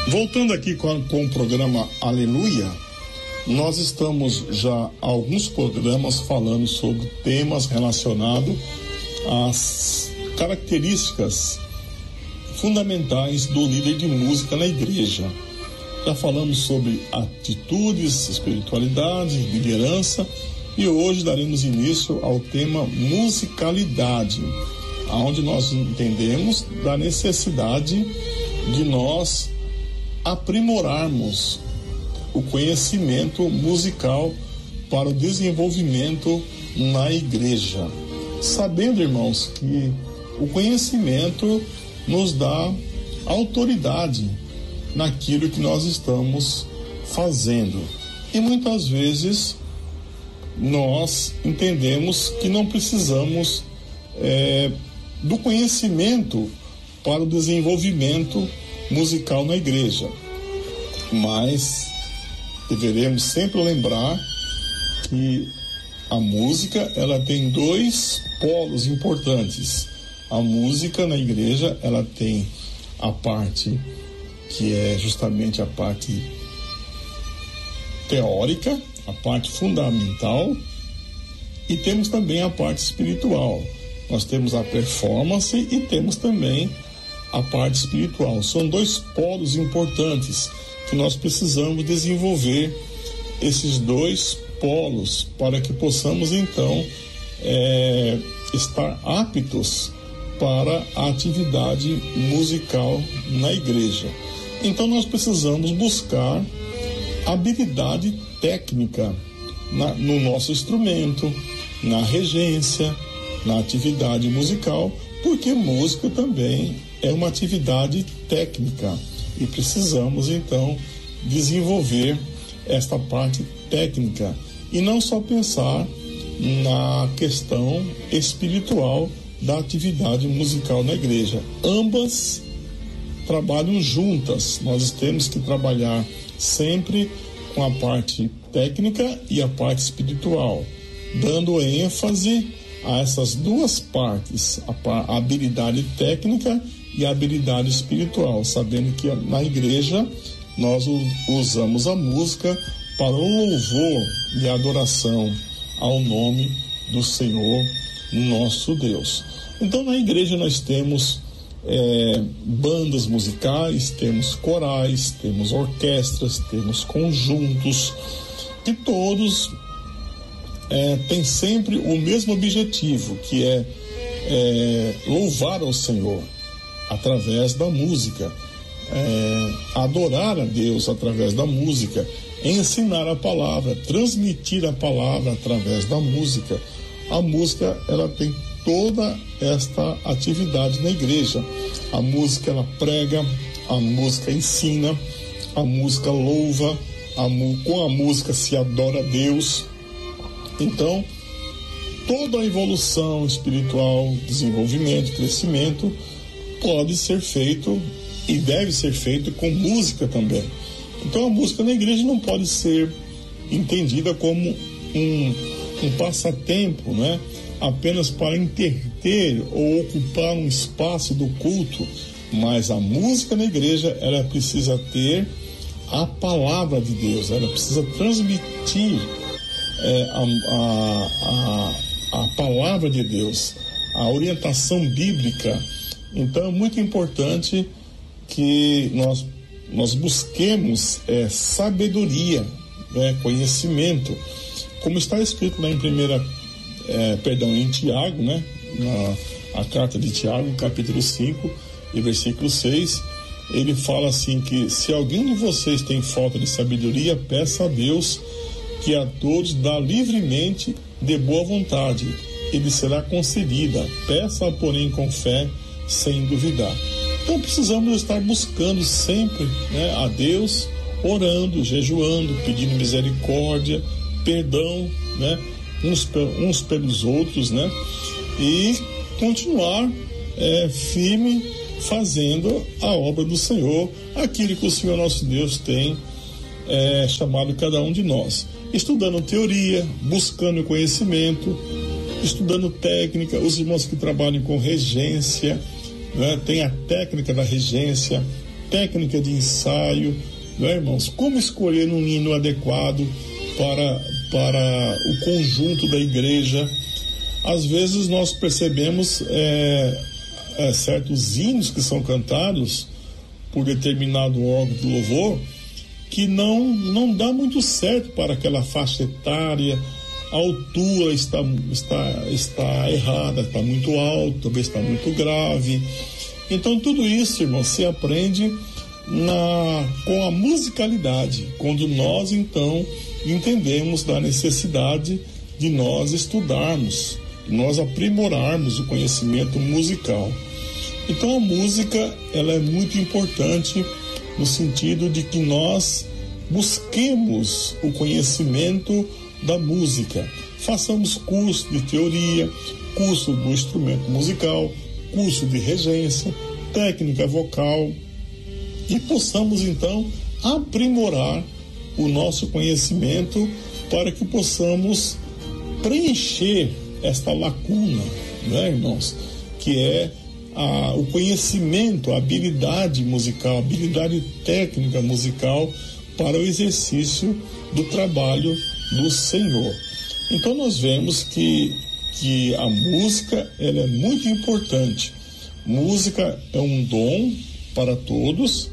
Voltando aqui com o programa Aleluia, nós estamos já há alguns programas falando sobre temas relacionados às características fundamentais do líder de música na igreja. Já falamos sobre atitudes, espiritualidade, liderança, e hoje daremos início ao tema musicalidade, onde nós entendemos da necessidade de nós aprimorarmos o conhecimento musical para o desenvolvimento na igreja. Sabendo, irmãos, que o conhecimento nos dá autoridade naquilo que nós estamos fazendo. E muitas vezes nós entendemos que não precisamos do conhecimento para o desenvolvimento musical na igreja, mas deveremos sempre lembrar que a música, ela tem dois polos importantes. A música na igreja, ela tem a parte que é justamente a parte teórica, a parte fundamental, e temos também a parte espiritual. Nós temos a performance e temos também a parte espiritual. São dois polos importantes que nós precisamos desenvolver, esses dois polos, para que possamos então estar aptos para a atividade musical na igreja. Então nós precisamos buscar habilidade técnica no nosso instrumento, na regência, na atividade musical, porque música também é uma atividade técnica e precisamos então desenvolver esta parte técnica e não só pensar na questão espiritual da atividade musical na igreja. Ambas trabalham juntas. Nós temos que trabalhar sempre com a parte técnica e a parte espiritual, dando ênfase a essas duas partes, a habilidade técnica e a habilidade espiritual, sabendo que na igreja nós usamos a música para o louvor e a adoração ao nome do Senhor nosso Deus. Então na igreja nós temos bandas musicais, temos corais, temos orquestras, temos conjuntos, que todos têm sempre o mesmo objetivo, que é louvar ao Senhor através da música, adorar a Deus através da música, ensinar a palavra, transmitir a palavra através da música. A música, ela tem toda esta atividade na igreja. A música, ela prega, a música ensina, a música louva, com a música se adora a Deus. Então, toda a evolução espiritual, desenvolvimento, crescimento, pode ser feito e deve ser feito com música também. Então a música na igreja não pode ser entendida como um passatempo, né? Apenas para entreter ou ocupar um espaço do culto, mas a música na igreja, ela precisa ter a palavra de Deus, ela precisa transmitir a palavra de Deus, a orientação bíblica. Então é muito importante que nós busquemos sabedoria, conhecimento, como está escrito lá em em Tiago, né? A carta de Tiago, capítulo 5 e versículo 6, ele fala assim que se alguém de vocês tem falta de sabedoria, peça a Deus, que a todos dá livremente de boa vontade, e lhe será concedida. Peça, porém, com fé, sem duvidar. Então precisamos estar buscando sempre, né, a Deus, orando, jejuando, pedindo misericórdia, perdão, né, uns pelos outros, né, e continuar firme fazendo a obra do Senhor, aquilo que o Senhor nosso Deus tem chamado cada um de nós, estudando teoria, buscando conhecimento, estudando técnica. Os irmãos que trabalham com regência, né, tem a técnica da regência, técnica de ensaio, né, irmãos? Como escolher um hino adequado para o conjunto da igreja. Às vezes nós percebemos certos hinos que são cantados por determinado órgão de louvor que não dá muito certo para aquela faixa etária. A altura está errada, está muito alta, talvez está muito grave. Então tudo isso, irmão, se aprende com a musicalidade, quando nós então entendemos da necessidade de nós estudarmos, nós aprimorarmos o conhecimento musical. Então a música, ela é muito importante no sentido de que nós busquemos o conhecimento da música, façamos curso de teoria, curso do instrumento musical, curso de regência, técnica vocal, e possamos então aprimorar o nosso conhecimento para que possamos preencher esta lacuna, né, irmãos, que é o conhecimento, a habilidade musical, a habilidade técnica musical para o exercício do trabalho do Senhor. Então nós vemos que a música, ela é muito importante. Música é um dom para todos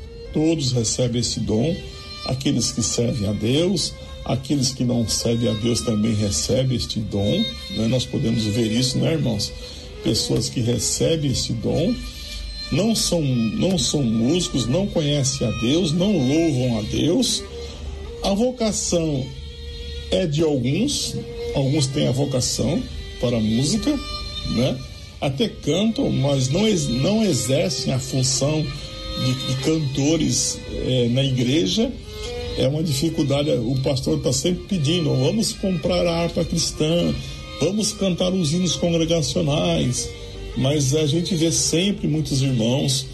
recebem esse dom, aqueles que servem a Deus, aqueles que não servem a Deus também recebem este dom, né? Nós podemos ver isso, né, irmãos? Pessoas que recebem esse dom não são músicos, não conhecem a Deus, não louvam a Deus. A vocação é de alguns têm a vocação para a música, né? Até cantam, mas não exercem a função de cantores na igreja. É uma dificuldade. O pastor está sempre pedindo: vamos comprar a harpa cristã, vamos cantar os hinos congregacionais, mas a gente vê sempre muitos irmãos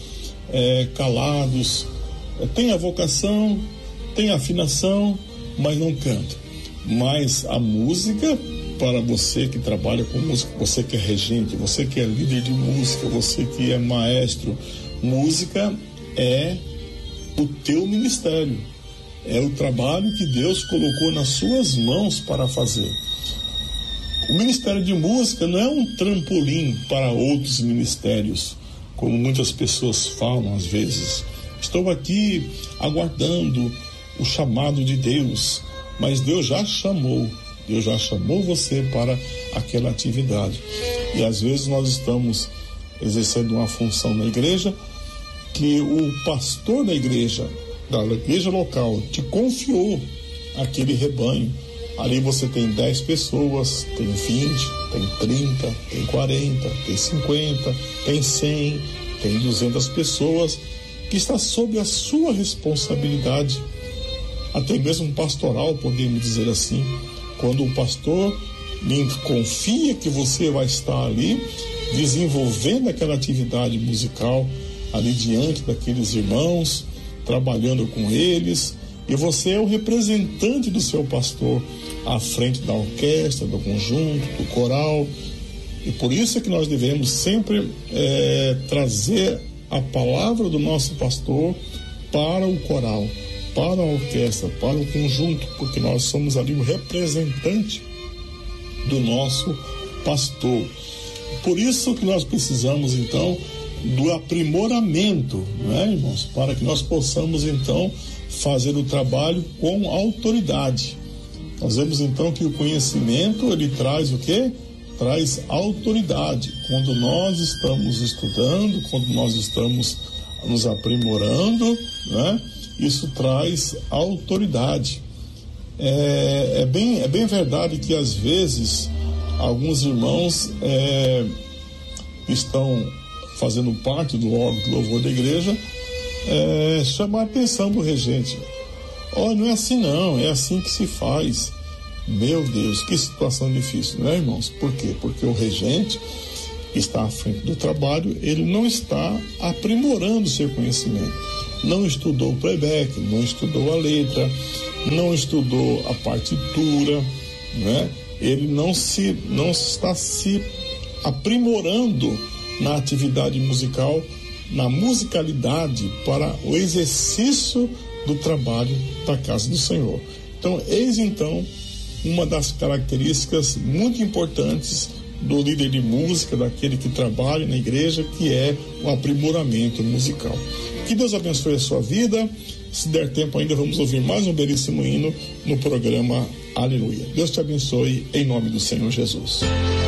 calados, tem a vocação, tem a afinação, mas não canta. Mas a música, para você que trabalha com música, você que é regente, você que é líder de música, você que é maestro, música é o teu ministério, é o trabalho que Deus colocou nas suas mãos para fazer. O ministério de música não é um trampolim para outros ministérios, como muitas pessoas falam às vezes. Estou aqui aguardando o chamado de Deus, mas Deus já chamou você para aquela atividade. E às vezes nós estamos exercendo uma função na igreja que o pastor da igreja local te confiou aquele rebanho. Ali você tem 10 pessoas, tem 20, tem 30, tem 40, tem 50, tem 100, tem 200 pessoas que está sob a sua responsabilidade, até mesmo pastoral, podemos dizer assim. Quando o pastor me confia que você vai estar ali desenvolvendo aquela atividade musical ali diante daqueles irmãos, trabalhando com eles, e você é o representante do seu pastor à frente da orquestra, do conjunto, do coral. E por isso é que nós devemos sempre trazer a palavra do nosso pastor para o coral, para a orquestra, para o conjunto, porque nós somos ali o representante do nosso pastor. Por isso que nós precisamos então do aprimoramento, né, irmãos, para que nós possamos então fazer o trabalho com autoridade. Nós vemos então que o conhecimento, ele traz o quê? Traz autoridade. Quando nós estamos estudando, quando nós estamos nos aprimorando, né, isso traz autoridade. É bem verdade que às vezes alguns irmãos estão fazendo parte do órgão de louvor da igreja, chamar a atenção do regente. Não é assim não, é assim que se faz. Meu Deus, que situação difícil, né, irmãos? Por quê? Porque o regente está à frente do trabalho, ele não está aprimorando seu conhecimento. Não estudou o playback, não estudou a letra, não estudou a partitura, né? Ele não está se aprimorando na atividade musical na musicalidade para o exercício do trabalho da casa do Senhor. Então, eis então uma das características muito importantes do líder de música, daquele que trabalha na igreja, que é o aprimoramento musical. Que Deus abençoe a sua vida. Se der tempo ainda, vamos ouvir mais um belíssimo hino no programa Aleluia. Deus te abençoe em nome do Senhor Jesus.